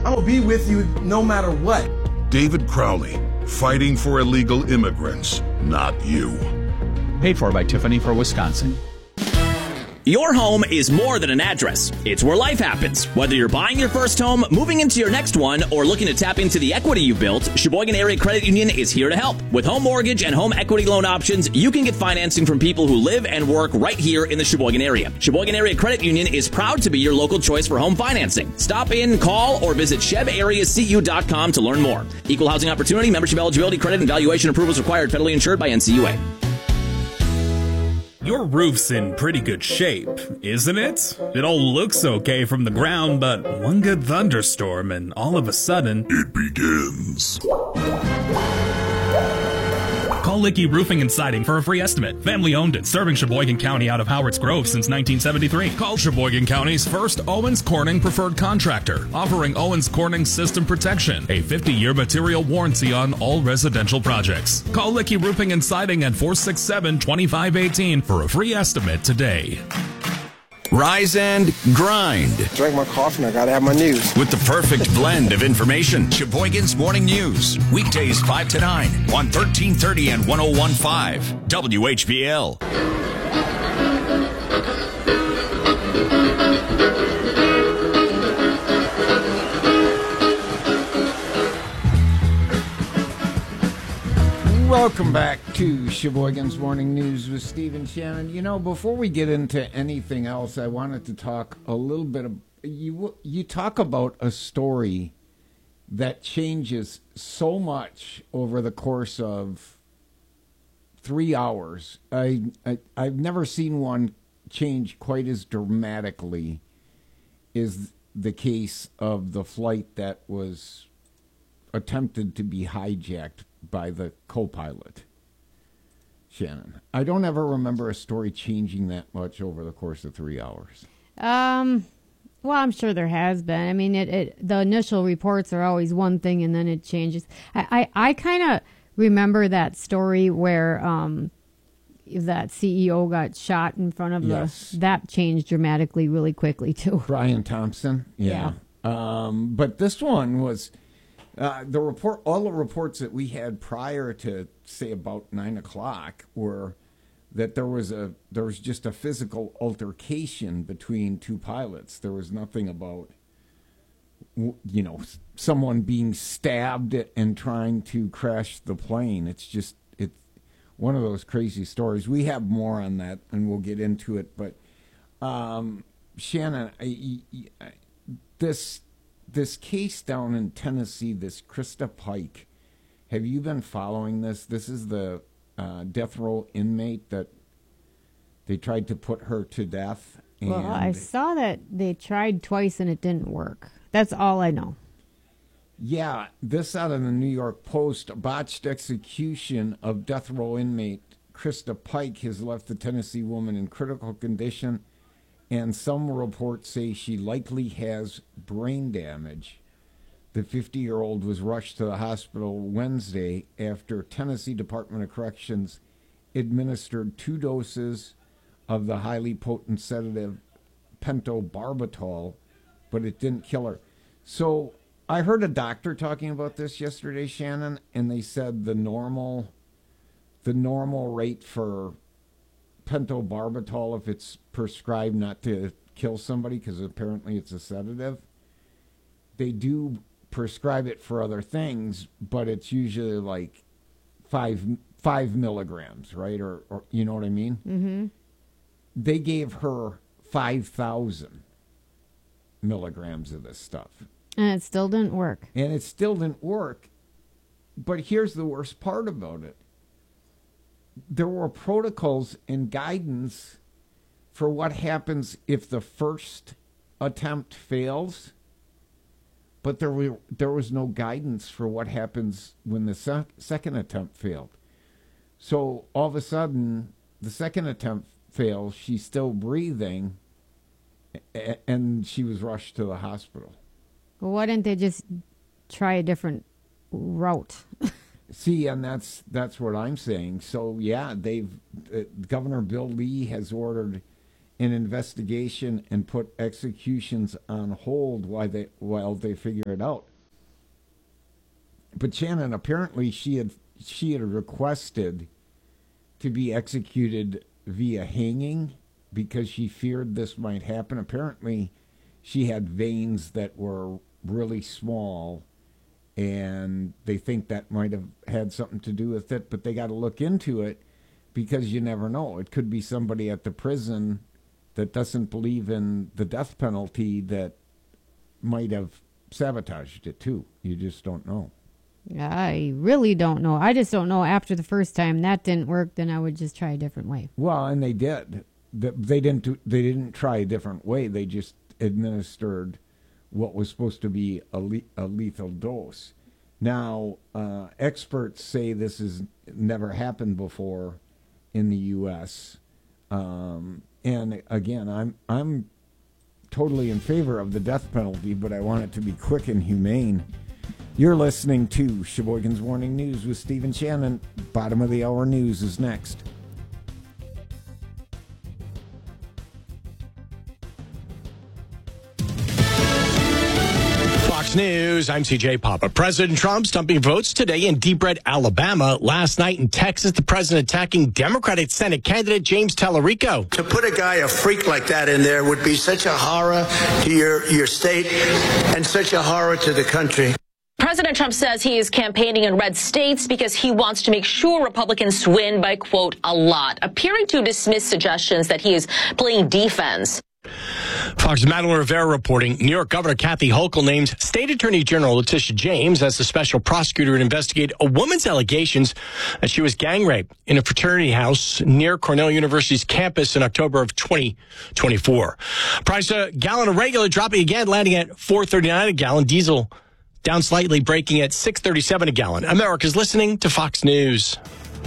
I'm gonna be with you no matter what. David Crowley, fighting for illegal immigrants, not you. Paid for by Tiffany for Wisconsin. Your home is more than an address. It's where life happens. Whether you're buying your first home, moving into your next one, or looking to tap into the equity you built, Sheboygan Area Credit Union is here to help. With home mortgage and home equity loan options, you can get financing from people who live and work right here in the Sheboygan area. Sheboygan Area Credit Union is proud to be your local choice for home financing. Stop in, call, or visit chebareacu.com to learn more. Equal housing opportunity, membership eligibility, credit, and valuation approvals required, federally insured by NCUA. Your roof's in pretty good shape, isn't it? It all looks okay from the ground, but one good thunderstorm and all of a sudden, it begins. Call Licky Roofing and Siding for a free estimate. Family owned and serving Sheboygan County out of Howards Grove since 1973. Call Sheboygan County's first Owens Corning preferred contractor, offering Owens Corning system protection, a 50-year material warranty on all residential projects. Call Licky Roofing and Siding at 467-2518 for a free estimate today. Rise and grind. Drink my coffee and I gotta have my news. With the perfect blend of information. Sheboygan's Morning News. Weekdays 5 to 9 on 1330 and 101.5 WHBL. Welcome back to Sheboygan's Morning News with Steve and Shannon. You know, before we get into anything else, I wanted to talk a little bit of you talk about a story that changes so much over the course of 3 hours. I've never seen one change quite as dramatically is the case of the flight that was attempted to be hijacked by the co-pilot, Shannon. I don't ever remember a story changing that much over the course of 3 hours. Well, I'm sure there has been. I mean, the initial reports are always one thing, and then it changes. I kind of remember that story where that CEO got shot in front of that changed dramatically really quickly, too. Brian Thompson? Yeah. But this one was... all the reports that we had prior to, say, about 9 o'clock were that there was just a physical altercation between two pilots. There was nothing about, someone being stabbed and trying to crash the plane. It's one of those crazy stories. We have more on that, and we'll get into it. But Shannon, this case down in Tennessee, this Krista Pike, have you been following this? This is the death row inmate that they tried to put her to death. Well, I saw that they tried twice and it didn't work. That's all I know. Yeah, this out of the New York Post. A botched execution of death row inmate Krista Pike has left the Tennessee woman in critical condition, and some reports say she likely has brain damage. The 50-year-old was rushed to the hospital Wednesday after Tennessee Department of Corrections administered 2 doses of the highly potent sedative pentobarbital, but it didn't kill her. So I heard a doctor talking about this yesterday, Shannon, and they said the normal rate for pentobarbital, if it's prescribed not to kill somebody, because apparently it's a sedative, they do prescribe it for other things, but it's usually like 5 milligrams, right? Or you know what I mean? Mm-hmm. They gave her 5,000 milligrams of this stuff. And it still didn't work. But here's the worst part about it. There were protocols and guidance for what happens if the first attempt fails, but there was no guidance for what happens when the second attempt failed. So all of a sudden, the second attempt fails, she's still breathing, and she was rushed to the hospital. Well, why didn't they just try a different route? See, and that's what I'm saying. So yeah, Governor Bill Lee has ordered an investigation and put executions on hold while they figure it out. But Shannon, apparently she had requested to be executed via hanging because she feared this might happen. Apparently she had veins that were really small, and they think that might have had something to do with it, but they got to look into it because you never know. It could be somebody at the prison that doesn't believe in the death penalty that might have sabotaged it too. You just don't know. I really don't know. I just don't know. After the first time that didn't work, then I would just try a different way. Well, and they did. They didn't try a different way. They just administered what was supposed to be a lethal dose. Now, experts say this has never happened before in the U.S. And again, I'm totally in favor of the death penalty, but I want it to be quick and humane. You're listening to Sheboygan's Morning News with Steve and Shannon. Bottom of the hour news is next. Fox News, I'm CJ Papa. President Trump stumping votes today in Deep Red, Alabama. Last night in Texas, the president attacking Democratic Senate candidate James Tallarico. To put a guy, a freak like that in there would be such a horror to your state and such a horror to the country. President Trump says he is campaigning in red states because he wants to make sure Republicans win by, quote, a lot, appearing to dismiss suggestions that he is playing defense. Fox's Madeline Rivera reporting. New York Governor Kathy Hochul names State Attorney General Letitia James as the special prosecutor to investigate a woman's allegations that she was gang raped in a fraternity house near Cornell University's campus in October of 2024. Price a gallon of regular dropping again, landing at $4.39 a gallon. Diesel down slightly, breaking at $6.37 a gallon. America's listening to Fox News.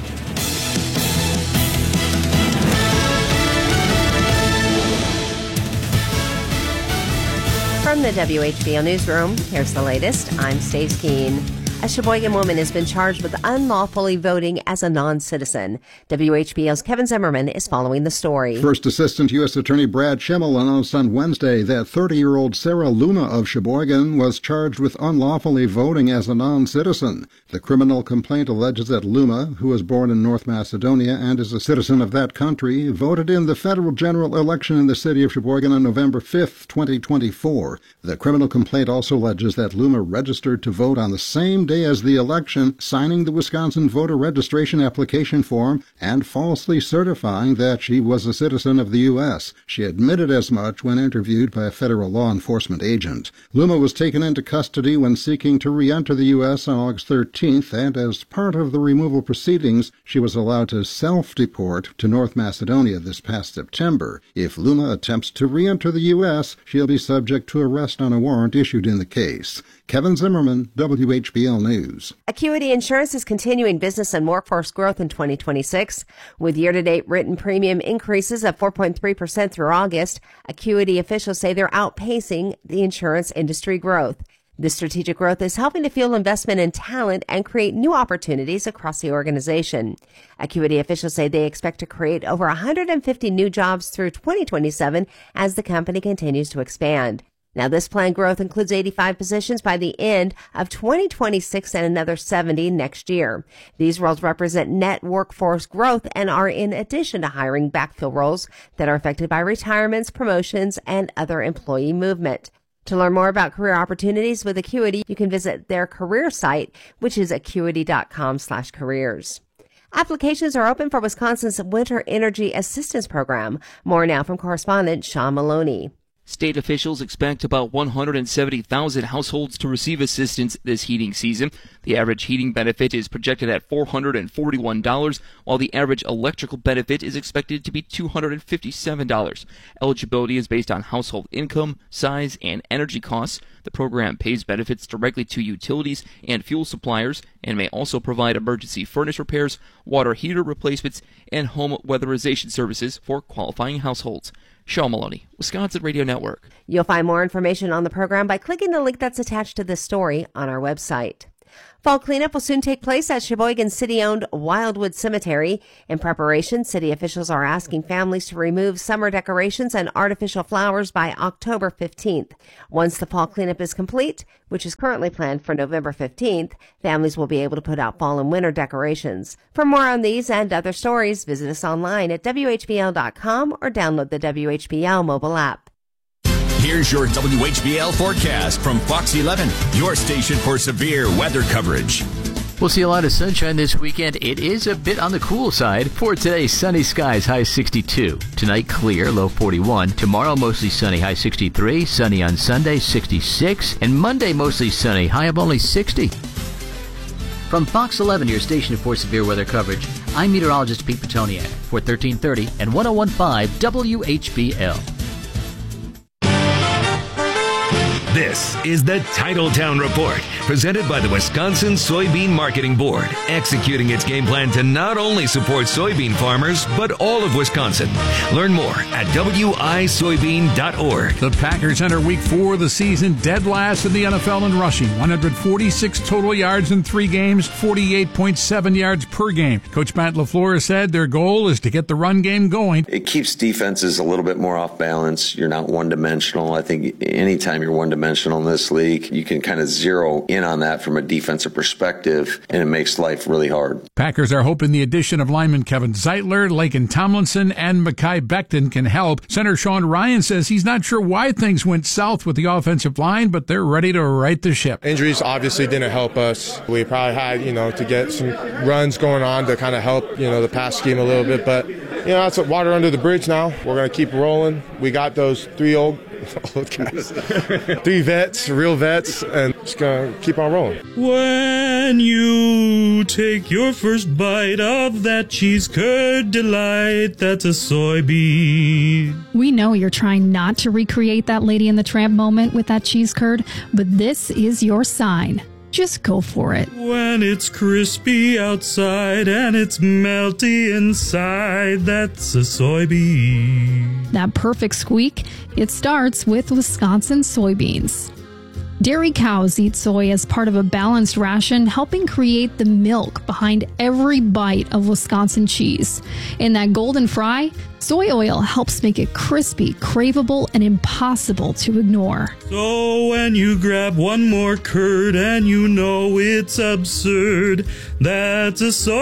From the WHBL Newsroom, here's the latest. I'm Stace Keene. A Sheboygan woman has been charged with unlawfully voting as a non-citizen. WHBL's Kevin Zimmerman is following the story. First Assistant U.S. Attorney Brad Schimmel announced on Wednesday that 30-year-old Sarah Luna of Sheboygan was charged with unlawfully voting as a non-citizen. The criminal complaint alleges that Luna, who was born in North Macedonia and is a citizen of that country, voted in the federal general election in the city of Sheboygan on November 5, 2024. The criminal complaint also alleges that Luna registered to vote on the same day as the election, signing the Wisconsin voter registration application form and falsely certifying that she was a citizen of the U.S. She admitted as much when interviewed by a federal law enforcement agent. Luma was taken into custody when seeking to re-enter the U.S. on August 13th, and as part of the removal proceedings, she was allowed to self-deport to North Macedonia this past September. If Luma attempts to re-enter the U.S., she'll be subject to arrest on a warrant issued in the case. Kevin Zimmerman, WHBL News. Acuity Insurance is continuing business and workforce growth in 2026. With year-to-date written premium increases of 4.3% through August, Acuity officials say they're outpacing the insurance industry growth. This strategic growth is helping to fuel investment in talent and create new opportunities across the organization. Acuity officials say they expect to create over 150 new jobs through 2027 as the company continues to expand. Now, this planned growth includes 85 positions by the end of 2026 and another 70 next year. These roles represent net workforce growth and are in addition to hiring backfill roles that are affected by retirements, promotions, and other employee movement. To learn more about career opportunities with Acuity, you can visit their career site, which is acuity.com/careers. Applications are open for Wisconsin's Winter Energy Assistance Program. More now from correspondent Sean Maloney. State officials expect about 170,000 households to receive assistance this heating season. The average heating benefit is projected at $441, while the average electrical benefit is expected to be $257. Eligibility is based on household income, size, and energy costs. The program pays benefits directly to utilities and fuel suppliers and may also provide emergency furnace repairs, water heater replacements, and home weatherization services for qualifying households. Sean Maloney, Wisconsin Radio Network. You'll find more information on the program by clicking the link that's attached to this story on our website. Fall cleanup will soon take place at Sheboygan's city-owned Wildwood Cemetery. In preparation, city officials are asking families to remove summer decorations and artificial flowers by October 15th. Once the fall cleanup is complete, which is currently planned for November 15th, families will be able to put out fall and winter decorations. For more on these and other stories, visit us online at WHBL.com or download the WHBL mobile app. Here's your WHBL forecast from Fox 11, your station for severe weather coverage. We'll see a lot of sunshine this weekend. It is a bit on the cool side. For today, sunny skies, high 62. Tonight, clear, low 41. Tomorrow, mostly sunny, high 63. Sunny on Sunday, 66. And Monday, mostly sunny, high of only 60. From Fox 11, your station for severe weather coverage, I'm meteorologist Pete Petoniak for 1330 and 101.5 WHBL. This is the Titletown Report, presented by the Wisconsin Soybean Marketing Board, executing its game plan to not only support soybean farmers, but all of Wisconsin. Learn more at wisoybean.org. The Packers enter Week 4 of the season dead last in the NFL in rushing. 146 total yards in 3 games, 48.7 yards per game. Coach Matt LaFleur said their goal is to get the run game going. It keeps defenses a little bit more off balance. You're not one-dimensional. I think anytime you're one-dimensional in this league, you can kind of zero in on that from a defensive perspective, and it makes life really hard. Packers are hoping the addition of lineman Kevin Zeitler, Laken Tomlinson, and Mekhi Becton can help. Center Sean Ryan says he's not sure why things went south with the offensive line, but they're ready to right the ship. Injuries obviously didn't help us. We probably had, to get some runs going on to kind of help, the pass scheme a little bit, but, that's water under the bridge now. We're going to keep rolling. We got those 3 old guys, 3 vets, real vets, and just gonna keep on rolling. When you take your first bite of that cheese curd delight, that's a soybean. We know you're trying not to recreate that Lady and the Tramp moment with that cheese curd, but this is your sign. Just go for it. When it's crispy outside and it's melty inside, that's a soybean. That perfect squeak, it starts with Wisconsin soybeans. Dairy cows eat soy as part of a balanced ration, helping create the milk behind every bite of Wisconsin cheese. In that golden fry, soy oil helps make it crispy, craveable, and impossible to ignore. So when you grab one more curd and you know it's absurd, that's a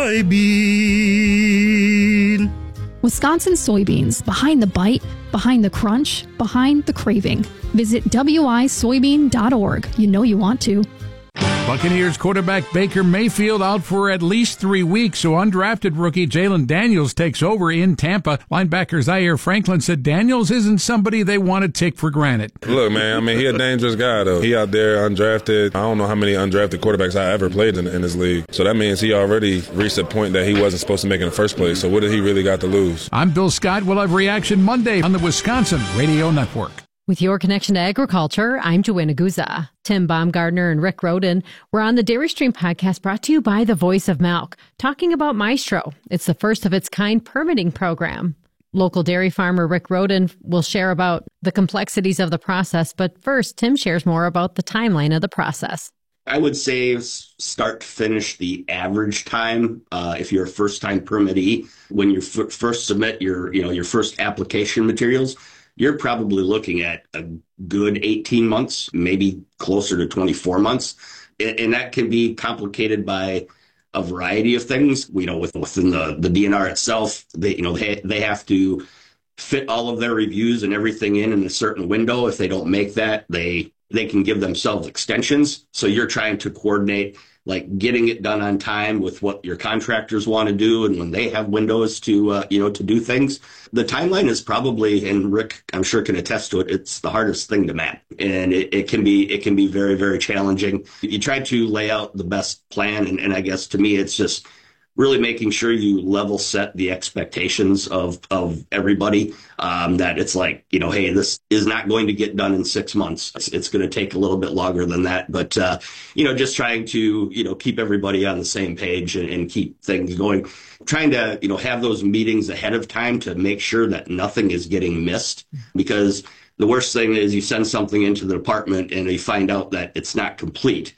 soybean. Wisconsin soybeans, behind the bite, behind the crunch, behind the craving. Visit wisoybean.org. You know you want to. Buccaneers quarterback Baker Mayfield out for at least 3 weeks, so undrafted rookie Jalen Daniels takes over in Tampa. Linebacker Zaire Franklin said Daniels isn't somebody they want to take for granted. Look, man, he a dangerous guy, though. He out there undrafted. I don't know how many undrafted quarterbacks I ever played in this league. So that means he already reached a point that he wasn't supposed to make in the first place. So what did he really got to lose? I'm Bill Scott. We'll have reaction Monday on the Wisconsin Radio Network. With your connection to agriculture, I'm Joanna Guza. Tim Baumgardner and Rick Roden were on the Dairy Stream podcast brought to you by the Voice of Milk, talking about Maestro. It's the first of its kind permitting program. Local dairy farmer Rick Roden will share about the complexities of the process, but first, Tim shares more about the timeline of the process. I would say start to finish, the average time, if you're a first-time permittee, when you first submit your first application materials, you're probably looking at a good 18 months, maybe closer to 24 months. And that can be complicated by a variety of things. Within the DNR itself, they have to fit all of their reviews and everything in a certain window. If they don't make that, they can give themselves extensions. So you're trying to coordinate like getting it done on time with what your contractors want to do and when they have windows to do things. The timeline is probably, and Rick, I'm sure, can attest to it, it's the hardest thing to map. And it can be very, very challenging. You try to lay out the best plan, and I guess to me it's just really making sure you level set the expectations of everybody, that it's like, hey, this is not going to get done in 6 months. It's going to take a little bit longer than that. But, just trying to, keep everybody on the same page and keep things going. Trying to, have those meetings ahead of time to make sure that nothing is getting missed, because the worst thing is you send something into the department and you find out that it's not complete.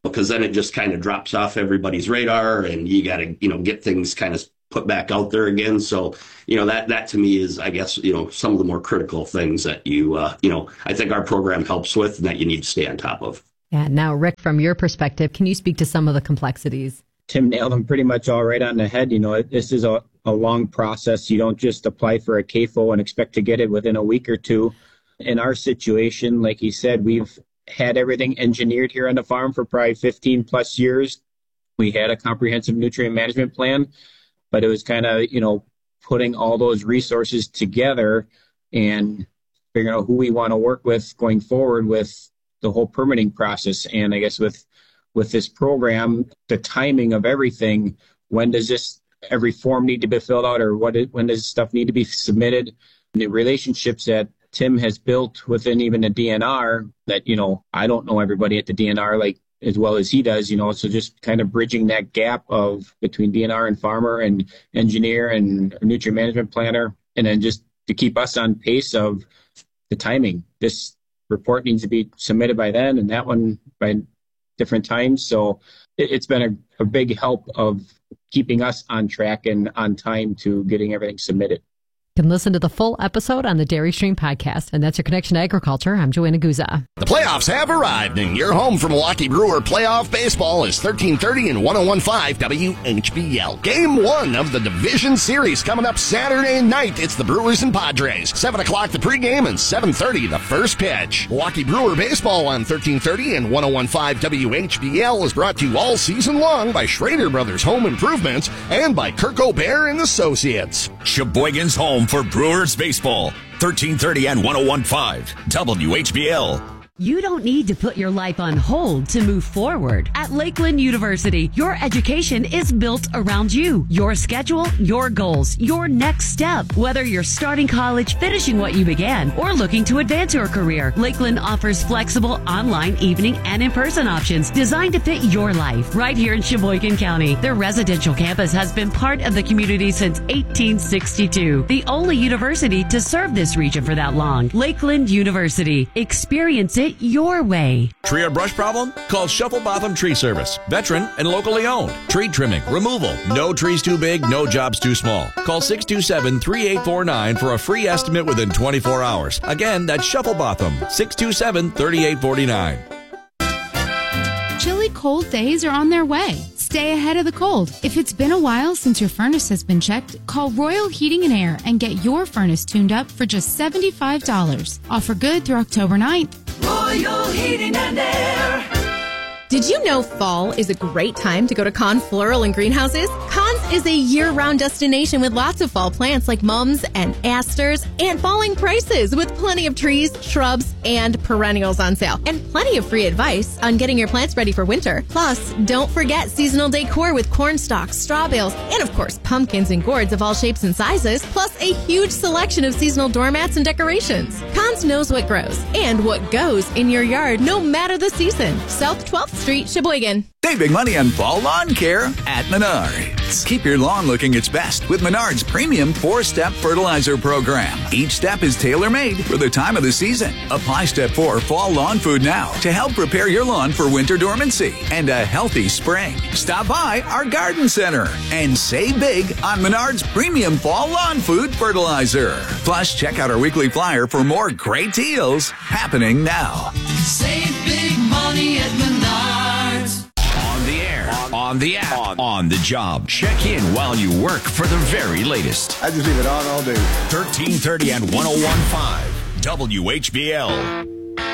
because then it just kind of drops off everybody's radar, and you got to, get things kind of put back out there again. So, that to me is, I guess, some of the more critical things that I think our program helps with and that you need to stay on top of. Yeah. Now, Rick, from your perspective, can you speak to some of the complexities? Tim nailed them pretty much all right on the head. This is a long process. You don't just apply for a CAFO and expect to get it within a week or two. In our situation, like he said, we've had everything engineered here on the farm for probably 15 plus years. We had a comprehensive nutrient management plan, but it was kind of, putting all those resources together and figuring out who we want to work with going forward with the whole permitting process. And I guess with this program, the timing of everything, when does every form need to be filled out, or when does stuff need to be submitted? The relationships that Tim has built within even the DNR that, I don't know everybody at the DNR like as well as he does, so just kind of bridging that gap of between DNR and farmer and engineer and nutrient management planner, and then just to keep us on pace of the timing. This report needs to be submitted by then and that one by different times. So it's been a big help of keeping us on track and on time to getting everything submitted. You can listen to the full episode on the Dairy Stream podcast, and that's your connection to agriculture. I'm Joanna Guza. The playoffs have arrived, and your home for Milwaukee Brewer playoff baseball is 1330 and 101.5 WHBL. Game 1 of the Division Series coming up Saturday night. It's the Brewers and Padres. 7 o'clock the pregame and 7:30 the first pitch. Milwaukee Brewer baseball on 1330 and 101.5 WHBL is brought to you all season long by Schrader Brothers Home Improvements and by Kirk O'Bear and Associates. Sheboygan's home for Brewers baseball, 1330 and 101.5 WHBL. You don't need to put your life on hold to move forward. At Lakeland University, your education is built around you, your schedule, your goals, your next step. Whether you're starting college, finishing what you began, or looking to advance your career, Lakeland offers flexible online, evening, and in-person options designed to fit your life right here in Sheboygan County. Their residential campus has been part of the community since 1862, the only university to serve this region for that long. Lakeland University. Experience it your way. Tree or brush problem? Call Shuffle Botham Tree Service. Veteran and locally owned. Tree trimming, removal. No trees too big, no jobs too small. Call 627-3849 for a free estimate within 24 hours. Again, that's Shuffle Botham. 627-3849. Chilly cold days are on their way. Stay ahead of the cold. If it's been a while since your furnace has been checked, call Royal Heating and Air and get your furnace tuned up for just $75. Offer good through October 9th. Royal Heating and Air. Did you know fall is a great time to go to Kahn Floral and Greenhouses? Kahn's is a year-round destination with lots of fall plants like mums and asters and falling prices with plenty of trees, shrubs, and perennials on sale. And plenty of free advice on getting your plants ready for winter. Plus, don't forget seasonal decor with corn stalks, straw bales, and of course, pumpkins and gourds of all shapes and sizes, plus a huge selection of seasonal doormats and decorations. Kahn's knows what grows and what goes in your yard no matter the season. South 12th Street, Sheboygan. Save big money on fall lawn care at Menards. Keep your lawn looking its best with Menards Premium 4-Step Fertilizer Program. Each step is tailor-made for the time of the season. Apply Step 4 Fall Lawn Food now to help prepare your lawn for winter dormancy and a healthy spring. Stop by our garden center and save big on Menards Premium Fall Lawn Food Fertilizer. Plus, check out our weekly flyer for more great deals happening now. Save big money at Menards. On the air, on the app, on the job. Check in while you work for the very latest. I just leave it on all day. 1330 and 101.5 WHBL.